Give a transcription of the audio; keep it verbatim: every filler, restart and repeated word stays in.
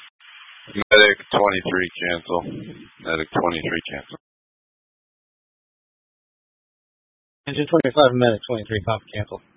Medic twenty-three cancel. Medic twenty-three cancel. Engine twenty-five, Medic twenty-three, copy cancel.